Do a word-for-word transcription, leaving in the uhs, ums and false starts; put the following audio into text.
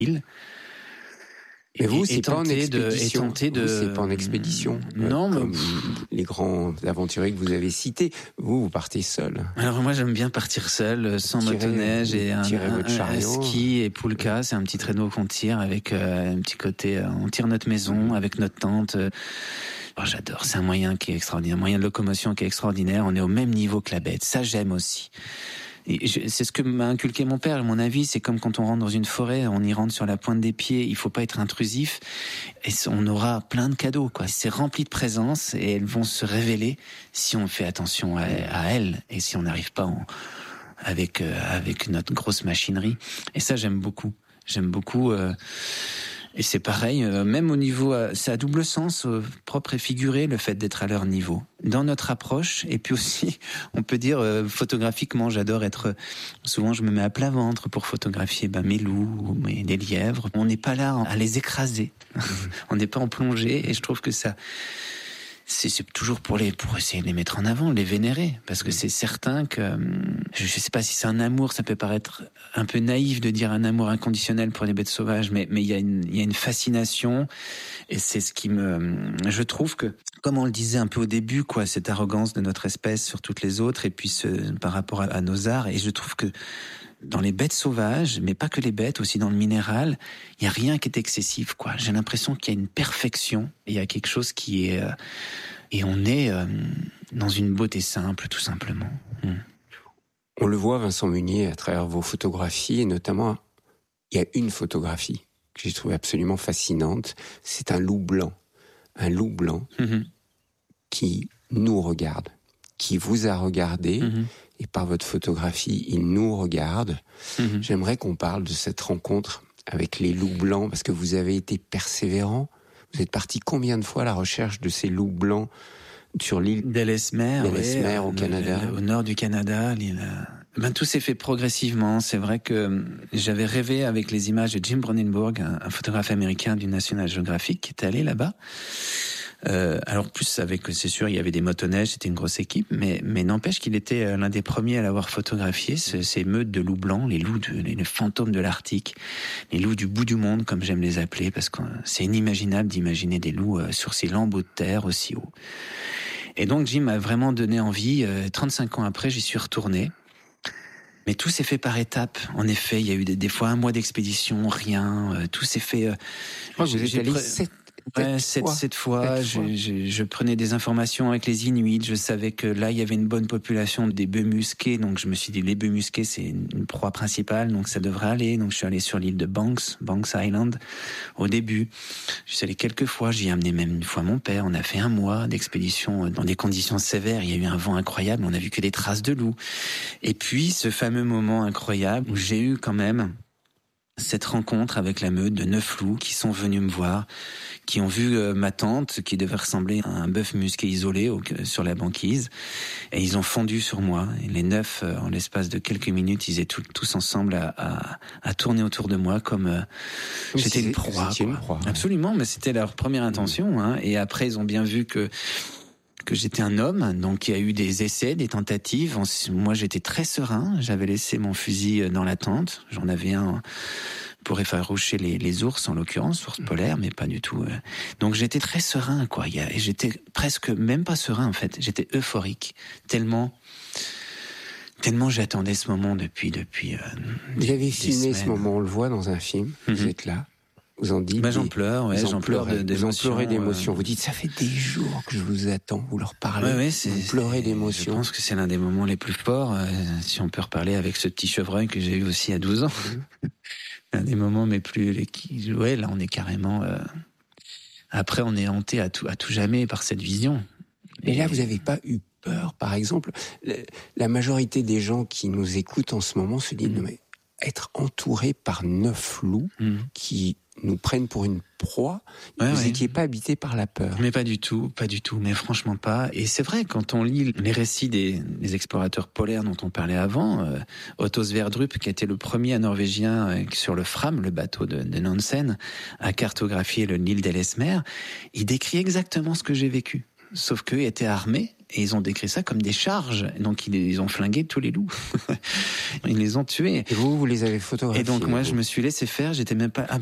île. Mais vous, c'est pas en expédition. De, de... Vous, c'est pas en expédition. Non, comme mais... les grands aventuriers que vous avez cités. Vous, vous partez seul. Alors moi, j'aime bien partir seul, sans tirer, motoneige et un, un, un ski et poulka. C'est un petit traîneau qu'on tire avec euh, un petit côté. Euh, on tire notre maison avec notre tente. Euh, oh, j'adore. C'est un moyen qui est extraordinaire, un moyen de locomotion qui est extraordinaire. On est au même niveau que la bête. Ça, j'aime aussi. Et je, c'est ce que m'a inculqué mon père. Mon avis, c'est comme quand on rentre dans une forêt, on y rentre sur la pointe des pieds. Il faut pas être intrusif. Et on aura plein de cadeaux, quoi. C'est rempli de présence et elles vont se révéler si on fait attention à, à elles et si on n'arrive pas en, avec euh, avec notre grosse machinerie. Et ça, j'aime beaucoup. J'aime beaucoup. Euh, Et c'est pareil, euh, même au niveau, euh, c'est à double sens, euh, propre et figuré, le fait d'être à leur niveau. Dans notre approche, et puis aussi, on peut dire, euh, photographiquement, j'adore être, souvent je me mets à plat ventre pour photographier ben, mes loups ou mes, les lièvres. On n'est pas là à les écraser, on n'est pas en plongée, et je trouve que ça... C'est, c'est toujours pour les pour essayer de les mettre en avant, les vénérer, parce que c'est certain que je sais pas si c'est un amour, ça peut paraître un peu naïf de dire un amour inconditionnel pour les bêtes sauvages, mais mais il y a une il y a une fascination et c'est ce qui me je trouve que comme on le disait un peu au début quoi, cette arrogance de notre espèce sur toutes les autres et puis ce par rapport à, à nos arts et je trouve que dans les bêtes sauvages, mais pas que les bêtes, aussi dans le minéral, il y a rien qui est excessif, quoi. J'ai l'impression qu'il y a une perfection, il y a quelque chose qui est... Euh, et on est euh, dans une beauté simple, tout simplement. Mm. On le voit, Vincent Munier, à travers vos photographies, et notamment, il y a une photographie que j'ai trouvée absolument fascinante. C'est un loup blanc. Un loup blanc mm-hmm. qui nous regarde, qui vous a regardé, mm-hmm. et par votre photographie, il nous regarde. Mmh. J'aimerais qu'on parle de cette rencontre avec les loups blancs, parce que vous avez été persévérant. Vous êtes parti combien de fois à la recherche de ces loups blancs sur l'île d'Ellesmere, d'Ellesmere ouais, au Canada, le, le, au nord du Canada. L'île... Ben, tout s'est fait progressivement. C'est vrai que j'avais rêvé avec les images de Jim Brunenburg, un, un photographe américain du National Geographic, qui était allé là-bas. Euh, alors plus avec, c'est sûr, il y avait des motoneiges, c'était une grosse équipe, mais mais n'empêche qu'il était l'un des premiers à l'avoir photographié, ce, ces meutes de loups blancs, les loups, de, les, les fantômes de l'Arctique, les loups du bout du monde, comme j'aime les appeler, parce que c'est inimaginable d'imaginer des loups euh, sur ces lambeaux de terre aussi haut. Et donc Jim m'a vraiment donné envie. Euh, trente-cinq ans après, j'y suis retourné. Mais tout s'est fait par étapes. En effet, il y a eu des, des fois un mois d'expédition, rien. Euh, tout s'est fait. Euh, oh, vous êtes allé pre... sept Ouais, cette, cette fois, je, je, je prenais des informations avec les Inuits. Je savais que là, il y avait une bonne population des bœufs musqués. Donc, je me suis dit, les bœufs musqués, c'est une proie principale. Donc, ça devrait aller. Donc, je suis allé sur l'île de Banks, Banks Island, au début. Je suis allé quelques fois. J'y ai amené même une fois mon père. On a fait un mois d'expédition dans des conditions sévères. Il y a eu un vent incroyable. On a vu que des traces de loups. Et puis, ce fameux moment incroyable où j'ai eu quand même cette rencontre avec la meute de neuf loups qui sont venus me voir, qui ont vu euh, ma tente qui devait ressembler à un bœuf musqué isolé au, sur la banquise, et ils ont fondu sur moi. Et les neuf, euh, en l'espace de quelques minutes, ils étaient tout, tous ensemble à, à, à tourner autour de moi comme euh, j'étais une proie. Une proie. Absolument, mais c'était leur première intention. Hein. Et après, ils ont bien vu que que j'étais un homme, donc il y a eu des essais, des tentatives. Moi, j'étais très serein. J'avais laissé mon fusil dans la tente. J'en avais un pour effaroucher les, les ours, en l'occurrence, ours polaires, mais pas du tout. Donc j'étais très serein, quoi. Et j'étais presque même pas serein, en fait. J'étais euphorique, tellement, tellement j'attendais ce moment depuis, depuis. Euh, Vous avez filmé ce moment, on le voit dans un film. Mm-hmm. Vous êtes là. Vous en dites. Bah, j'en pleure, ouais, j'en pleure d'émotion. Vous en pleurez d'émotion. Euh... Vous dites, ça fait des jours que je vous attends. Vous leur parlez. Ouais, ouais, c'est, vous pleurez d'émotion. Je pense que c'est l'un des moments les plus forts. Euh, si on peut reparler avec ce petit chevreuil que j'ai eu aussi à douze ans. Mmh. L'un des moments mes plus, les, ouais, là, on est carrément, euh... après, on est hanté à tout, à tout jamais par cette vision. Et, Et là, vous n'avez pas eu peur, par exemple? La majorité des gens qui nous écoutent en ce moment se disent, mmh. non, mais être entouré par neuf loups mmh. qui nous prennent pour une proie, ouais, vous n'étiez ouais. pas habité par la peur. Mais pas du tout, pas du tout, mais franchement pas. Et c'est vrai, quand on lit les récits des, des explorateurs polaires dont on parlait avant, euh, Otto Sverdrup, qui était le premier Norvégien euh, sur le Fram, le bateau de, de Nansen, à cartographier le Nil d'Ellesmere, il décrit exactement ce que j'ai vécu. Sauf qu'eux étaient armés Et ils ont décrit ça comme des charges. Donc ils, ils ont flingué tous les loups. Ils les ont tués. Et vous, vous les avez photographiés. Et donc moi, vous. je me suis laissé faire. J'étais même pas